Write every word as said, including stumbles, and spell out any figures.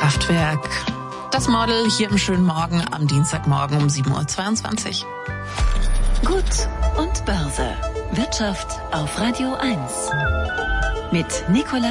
Kraftwerk. Das Model hier im schönen Morgen am Dienstagmorgen um sieben Uhr zweiundzwanzig. Gut und Börse. Wirtschaft auf Radio eins. Mit Nicola